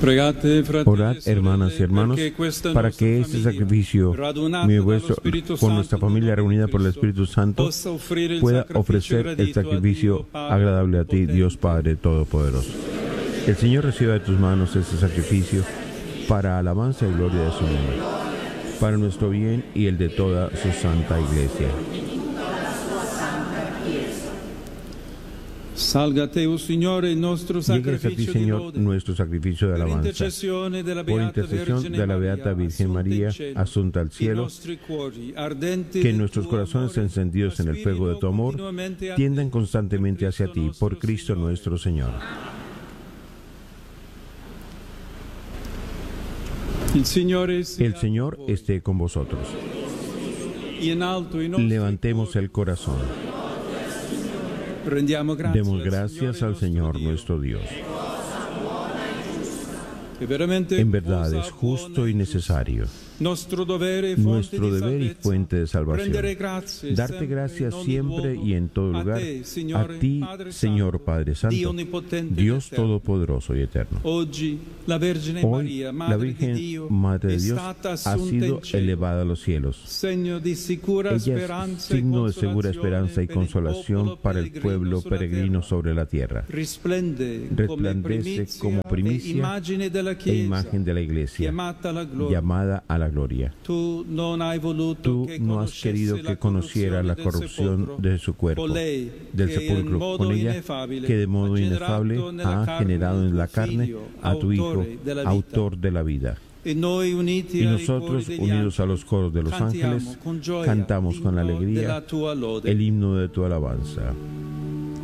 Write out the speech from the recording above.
Orad, hermanas y hermanos, para que este sacrificio mío y vuestro, con nuestra familia reunida por el Espíritu Santo, pueda ofrecer el sacrificio agradable a ti, Dios Padre Todopoderoso. El Señor reciba de tus manos este sacrificio para alabanza y gloria de su nombre, para nuestro bien y el de toda su santa Iglesia. Llegue a ti, Señor, nuestro sacrificio de alabanza. Por intercesión de la Beata Virgen María, asunta al cielo, que nuestros corazones encendidos en el fuego de tu amor tiendan constantemente hacia ti, por Cristo nuestro Señor. El Señor esté con vosotros. Levantemos el corazón. Demos gracias al Señor nuestro Dios. En verdad es justo y necesario, nuestro deber y fuente de salvación, darte gracias siempre y en todo lugar, a ti, Señor Padre Santo, Dios Todopoderoso y Eterno. Hoy, la Virgen Madre de Dios ha sido elevada a los cielos. Ella es signo de segura esperanza y consolación para el pueblo peregrino sobre la tierra. Resplandece como primicia e imagen de la Iglesia, llamada a la gloria. Tú no has querido que conociera la corrupción de su cuerpo, del sepulcro, con ella, que de modo inefable ha generado en la carne a tu Hijo, autor de la vida. Y nosotros, unidos a los coros de los ángeles, cantamos con alegría el himno de tu alabanza.